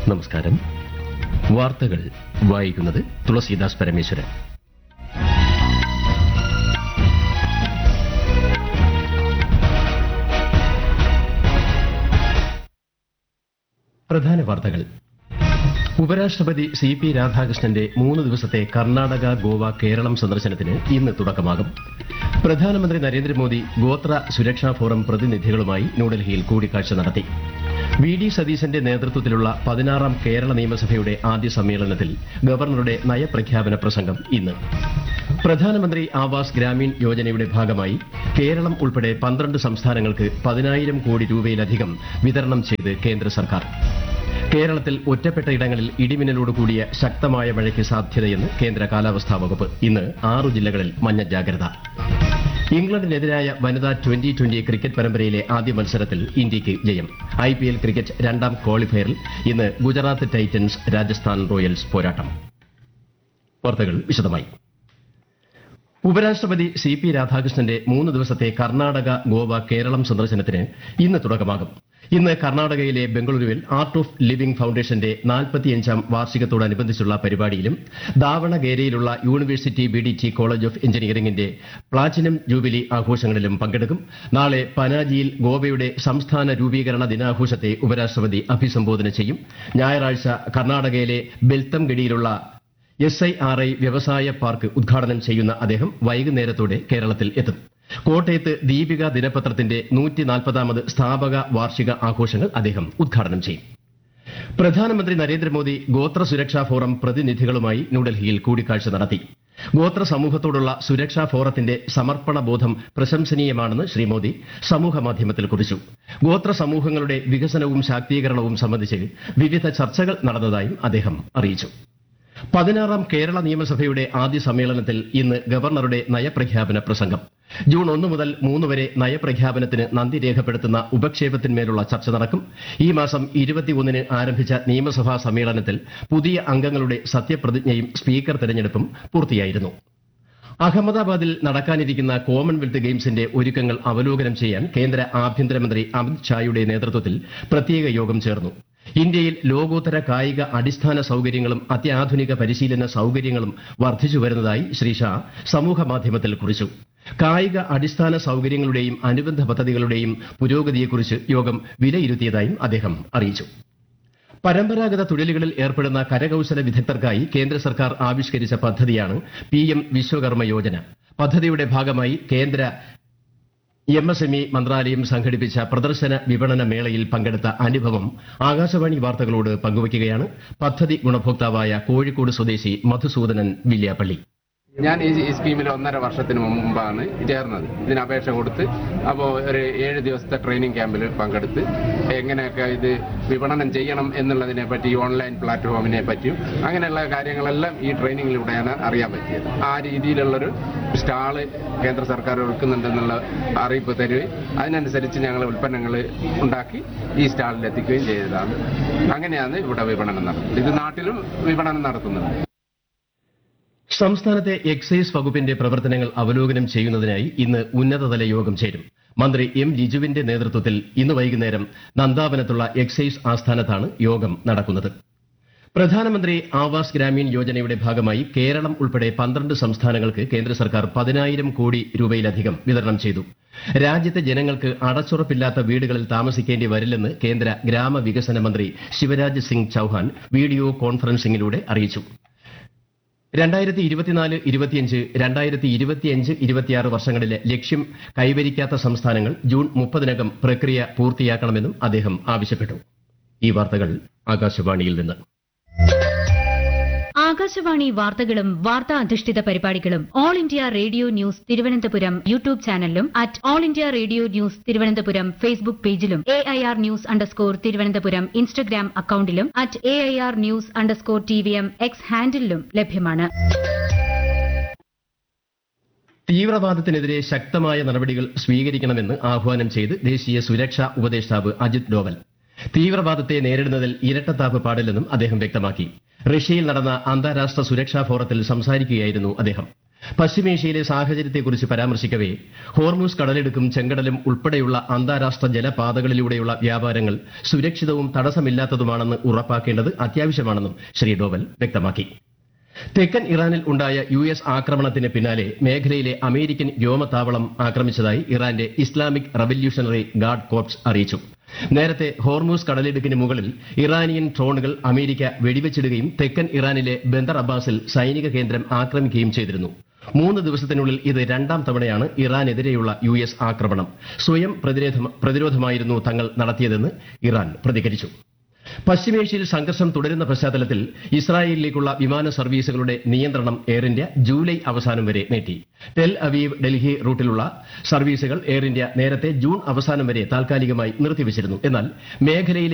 നമസ്കാരം. വാർത്തകൾ വായിക്കുന്നത് തുളസീദാസ് പരമേശ്വരൻ. പ്രധാന വാർത്തകൾ. ഉപരാഷ്ട്രപതി CP രാധാകൃഷ്ണന്റെ 3 ദിവസത്തെ കർണാടക, ഗോവ, കേരളം സന്ദർശനത്തിന് ഇന്ന് തുടക്കമാകും. പ്രധാനമന്ത്രി നരേന്ദ്രമോദി ഗോത്ര സുരക്ഷാ ഫോറം പ്രതിനിധികളുമായി ന്യൂഡൽഹിയിൽ കൂടിക്കാഴ്ച നടത്തി. VD സതീശന്റെ നേതൃത്വത്തിലുള്ള 16ാം കേരള നിയമസഭയുടെ ആദ്യ സമ്മേളനത്തിൽ ഗവർണറുടെ നയപ്രഖ്യാപന പ്രസംഗം ഇന്ന്. പ്രധാനമന്ത്രി ആവാസ് ഗ്രാമീൺ യോജനയുടെ ഭാഗമായി കേരളം ഉൾപ്പെടെ 12 സംസ്ഥാനങ്ങൾക്ക് 10,000 കോടി രൂപയിലധികം വിതരണം ചെയ്ത് കേന്ദ്ര സർക്കാർ. കേരളത്തിൽ ഒറ്റപ്പെട്ട ഇടങ്ങളിൽ ഇടിമിന്നലോട് കൂടിയ ശക്തമായ മഴയ്ക്ക് സാധ്യതയെന്ന് കേന്ദ്ര കാലാവസ്ഥാ വകുപ്പ്. ഇന്ന് 6 ജില്ലകളിൽ മഞ്ഞ ജാഗ്രത. ഇംഗ്ലണ്ടിനെതിരായ വനിതാ 2020 ക്രിക്കറ്റ് പരമ്പരയിലെ ആദ്യ മത്സരത്തിൽ ഇന്ത്യയ്ക്ക് ജയം. IPL ക്രിക്കറ്റ് 2ാം ക്വാളിഫയറിൽ ഇന്ന് ഗുജറാത്ത് ടൈറ്റൻസ് രാജസ്ഥാൻ റോയൽസ് പോരാട്ടം. വാർത്തകൾ വിശദമായി. ഉപരാഷ്ട്രപതി CP രാധാകൃഷ്ണന്റെ 3 ദിവസത്തെ കർണാടക, ഗോവ, കേരളം സന്ദർശനത്തിന് ഇന്ന് തുടക്കമാകും. ഇന്ന് കർണാടകയിലെ ബംഗളൂരുവിൽ ആർട്ട് ഓഫ് ലിവിംഗ് ഫൌണ്ടേഷന്റെ 45ാം വാർഷികത്തോടനുബന്ധിച്ചുള്ള പരിപാടിയിലും ദാവണഗേരയിലുള്ള യൂണിവേഴ്സിറ്റി BDT കോളേജ് ഓഫ് എഞ്ചിനീയറിംഗിന്റെ പ്ലാറ്റിനം ജൂബിലി ആഘോഷങ്ങളിലും പങ്കെടുക്കും. നാളെ പനാജിയിൽ ഗോവയുടെ സംസ്ഥാന രൂപീകരണ ദിനാഘോഷത്തെ ഉപരാഷ്ട്രപതി അഭിസംബോധന ചെയ്യും. ഞായറാഴ്ച കർണാടകയിലെ ബെൽത്തംഗഡിയിലുള്ള SIRI വ്യവസായ പാർക്ക് ഉദ്ഘാടനം ചെയ്യുന്ന അദ്ദേഹം വൈകുന്നേരത്തോടെ കേരളത്തിൽ എത്തും. കോട്ടയത്ത് ദീപിക ദിനപത്രത്തിന്റെ 140ാമത് സ്ഥാപക വാർഷിക ആഘോഷങ്ങൾ അദ്ദേഹം ഉദ്ഘാടനം ചെയ്യും. പ്രധാനമന്ത്രി നരേന്ദ്രമോദി ഗോത്ര സുരക്ഷാ ഫോറം പ്രതിനിധികളുമായി ന്യൂഡൽഹിയിൽ കൂടിക്കാഴ്ച നടത്തി. ഗോത്ര സമൂഹത്തോടുള്ള സുരക്ഷാ ഫോറത്തിന്റെ സമർപ്പണ ബോധം പ്രശംസനീയമാണെന്ന് ശ്രീ മോദി സമൂഹമാധ്യമത്തിൽ കുറിച്ചു. ഗോത്ര സമൂഹങ്ങളുടെ വികസനവും ശാക്തീകരണവും സംബന്ധിച്ച് വിവിധ ചർച്ചകൾ നടന്നതായും അദ്ദേഹം അറിയിച്ചു. 16ാം കേരള നിയമസഭയുടെ ആദ്യ സമ്മേളനത്തിൽ ഇന്ന് ഗവർണറുടെ നയപ്രഖ്യാപന പ്രസംഗം. ജൂൺ 1 മുതൽ 3 വരെ നയപ്രഖ്യാപനത്തിന് നന്ദി രേഖപ്പെടുത്തുന്ന ഉപക്ഷേപത്തിന്മേലുള്ള ചർച്ച നടക്കും. ഈ മാസം 21-ന് ആരംഭിച്ച നിയമസഭാ സമ്മേളനത്തിൽ പുതിയ അംഗങ്ങളുടെ സത്യപ്രതിജ്ഞയും സ്പീക്കർ തെരഞ്ഞെടുപ്പും പൂർത്തിയായിരുന്നു. അഹമ്മദാബാദിൽ നടക്കാനിരിക്കുന്ന കോമൺവെൽത്ത് ഗെയിംസിന്റെ ഒരുക്കങ്ങൾ അവലോകനം ചെയ്യാൻ കേന്ദ്ര ആഭ്യന്തരമന്ത്രി അമിത് ഷായുടെ നേതൃത്വത്തിൽ പ്രത്യേക യോഗം ചേർന്നു. ഇന്ത്യയിൽ ലോകോത്തര കായിക അടിസ്ഥാന സൌകര്യങ്ങളും അത്യാധുനിക പരിശീലന സൌകര്യങ്ങളും വർദ്ധിച്ചു വരുന്നതായി ശ്രീ ഷാ സമൂഹമാധ്യമത്തിൽ കുറിച്ചു. കായിക അടിസ്ഥാന സൌകര്യങ്ങളുടെയും അനുബന്ധ പദ്ധതികളുടെയും പുരോഗതിയെക്കുറിച്ച് യോഗം വിലയിരുത്തിയതായും അദ്ദേഹം അറിയിച്ചു. പരമ്പരാഗത തൊഴിലുകളിൽ ഏർപ്പെടുന്ന കരകൌശല വിദഗ്ധർക്കായി കേന്ദ്ര സർക്കാർ ആവിഷ്കരിച്ച പദ്ധതിയാണ് PM വിശ്വകർമ്മ യോജന. പദ്ധതിയുടെ ഭാഗമായി കേന്ദ്ര MSME മന്ത്രാലയം സംഘടിപ്പിച്ച പ്രദർശന വിപണന മേളയിൽ പങ്കെടുത്ത അനുഭവം ആകാശവാണി വാർത്തകളോട് പങ്കുവയ്ക്കുകയാണ് പദ്ധതി ഗുണഭോക്താവായ കോഴിക്കോട് സ്വദേശി മധുസൂദനൻ വില്യാപ്പള്ളി. ഞാൻ ഈ സ്കീമിൽ 1.5 വർഷത്തിന് മുമ്പാണ് ചേർന്നത്. ഇതിന് അപേക്ഷ കൊടുത്ത് അപ്പോൾ ഒരു 7 ദിവസത്തെ ട്രെയിനിങ് ക്യാമ്പിൽ പങ്കെടുത്ത് എങ്ങനെയൊക്കെ ഇത് വിപണനം ചെയ്യണം എന്നുള്ളതിനെ പറ്റി, ഓൺലൈൻ പ്ലാറ്റ്ഫോമിനെ പറ്റിയും അങ്ങനെയുള്ള കാര്യങ്ങളെല്ലാം ഈ ട്രെയിനിങ്ങിലൂടെയാണ് അറിയാൻ പറ്റിയത്. ആ രീതിയിലുള്ളൊരു സ്റ്റാള് കേന്ദ്ര സർക്കാർ ഒരുക്കുന്നുണ്ടെന്നുള്ള അറിയിപ്പ് തരുകയും അതിനനുസരിച്ച് ഞങ്ങൾ ഉൽപ്പന്നങ്ങൾ ഉണ്ടാക്കി ഈ സ്റ്റാളിൽ എത്തിക്കുകയും ചെയ്തതാണ്. അങ്ങനെയാണ് ഇവിടെ വിപണനം നടത്തുന്നത്. ഇത് നാട്ടിലും വിപണനം നടത്തുന്നുണ്ട്. സംസ്ഥാനത്തെ എക്സൈസ് വകുപ്പിന്റെ പ്രവർത്തനങ്ങൾ അവലോകനം ചെയ്യുന്നതിനായി ഇന്ന് ഉന്നതതല യോഗം ചേരും. മന്ത്രി M. ലിജുവിന്റെ നേതൃത്വത്തിൽ ഇന്ന് വൈകുന്നേരം നന്ദാവനത്തുള്ള എക്സൈസ് ആസ്ഥാനത്താണ് യോഗം നടക്കുന്നത്. പ്രധാനമന്ത്രി ആവാസ് ഗ്രാമീൺ യോജനയുടെ ഭാഗമായി കേരളം ഉൾപ്പെടെ 12 സംസ്ഥാനങ്ങൾക്ക് കേന്ദ്ര സർക്കാർ 10,000 കോടി രൂപയിലധികം വിതരണം ചെയ്തു. രാജ്യത്തെ ജനങ്ങൾക്ക് അടച്ചുറപ്പില്ലാത്ത വീടുകളിൽ താമസിക്കേണ്ടി വരില്ലെന്ന് കേന്ദ്ര ഗ്രാമവികസന മന്ത്രി ശിവരാജ് സിംഗ് ചൌഹാൻ വീഡിയോ കോൺഫറൻസിംഗിലൂടെ അറിയിച്ചു. 2024-25, 2025-26 വർഷങ്ങളിലെ ലക്ഷ്യം കൈവരിക്കാത്ത സംസ്ഥാനങ്ങൾ ജൂൺ 30-നകം പ്രക്രിയ പൂർത്തിയാക്കണമെന്നും അദ്ദേഹം ആവശ്യപ്പെട്ടു. ഈ വാർത്തകൾ ആകാശവാണിയിൽ നിന്ന്. ആകാശവാണി വാർത്തകളും വാർത്താ അധിഷ്ഠിത പരിപാടികളും all India radio news Thiruvananthapuram YouTube ചാനലിലും @all India radio news Thiruvananthapuram Facebook പേജിലും AIR ന്യൂസ് _ ഇൻസ്റ്റഗ്രാം അക്കൌണ്ടിലും @AIR ന്യൂസ് _ TVM X ഹാൻഡിലും ലഭ്യമാണ്. തീവ്രവാദത്തിനെതിരെ ശക്തമായ നടപടികൾ സ്വീകരിക്കണമെന്ന് ആഹ്വാനം ചെയ്ത് ദേശീയ സുരക്ഷാ ഉപദേഷ്ടാവ് അജിത് ഡോവൽ. തീവ്രവാദത്തെ നേരിടുന്നതിൽ ഇരട്ടത്താപ്പ് പാടില്ലെന്നും അദ്ദേഹം വ്യക്തമാക്കി. റഷ്യയിൽ നടന്ന അന്താരാഷ്ട്ര സുരക്ഷാ ഫോറത്തിൽ സംസാരിക്കുകയായിരുന്നു അദ്ദേഹം. പശ്ചിമേഷ്യയിലെ സാഹചര്യത്തെക്കുറിച്ച് പരാമർശിക്കവേ ഹോർമൂസ് കടലിടുക്കും ചെങ്കടലും ഉൾപ്പെടെയുള്ള അന്താരാഷ്ട്ര ജലപാതകളിലൂടെയുള്ള വ്യാപാരങ്ങൾ സുരക്ഷിതവും തടസ്സമില്ലാത്തതുമാണെന്ന് ഉറപ്പാക്കേണ്ടത് അത്യാവശ്യമാണെന്നും ശ്രീ ഡോവൽ വ്യക്തമാക്കി. തെക്കൻ ഇറാനിൽ ഉണ്ടായ US ആക്രമണത്തിന് പിന്നാലെ മേഖലയിലെ അമേരിക്കൻ വ്യോമത്താവളം ആക്രമിച്ചതായി ഇറാന്റെ ഇസ്ലാമിക് റവല്യൂഷണറി ഗാർഡ് കോർപ്സ് അറിയിച്ചു. നേരത്തെ ഹോർമൂസ് കടലിടുക്കിന് മുകളിൽ ഇറാനിയൻ ഡ്രോണുകൾ അമേരിക്ക വെടിവെച്ചിടുകയും തെക്കൻ ഇറാനിലെ ബന്ദർ അബ്ബാസിൽ സൈനിക കേന്ദ്രം ആക്രമിക്കുകയും ചെയ്തിരുന്നു. 3 ദിവസത്തിനുള്ളിൽ ഇത് രണ്ടാം തവണയാണ് ഇറാനെതിരെയുള്ള US ആക്രമണം. സ്വയം പ്രതിരോധമായിരുന്നു തങ്ങൾ നടത്തിയതെന്ന് ഇറാൻ പ്രതികരിച്ചു. പശ്ചിമേഷ്യയിൽ സംഘർഷം തുടരുന്ന പശ്ചാത്തലത്തിൽ ഇസ്രായേലിലേക്കുള്ള വിമാന സർവീസുകളുടെ നിയന്ത്രണം എയർ ഇന്ത്യ ജൂലൈ അവസാനം വരെ നീട്ടി. ടെൽ അവീവ് ഡൽഹി റൂട്ടിലുള്ള സർവീസുകൾ എയർ ഇന്ത്യ നേരത്തെ ജൂൺ അവസാനം വരെ താൽക്കാലികമായി നിർത്തിവച്ചിരുന്നു. എന്നാൽ മേഖലയിലെ